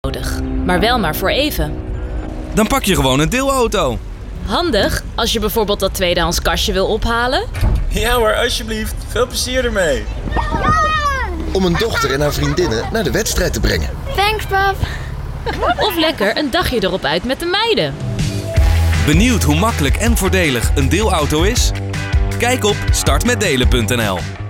nodig, maar wel maar voor even. Dan pak je gewoon een deelauto. Handig als je bijvoorbeeld dat tweedehands kastje wil ophalen. Ja hoor, alsjeblieft. Veel plezier ermee. Om een dochter en haar vriendinnen naar de wedstrijd te brengen. Thanks, pap. Of lekker een dagje erop uit met de meiden. Benieuwd hoe makkelijk en voordelig een deelauto is? Kijk op startmetdelen.nl.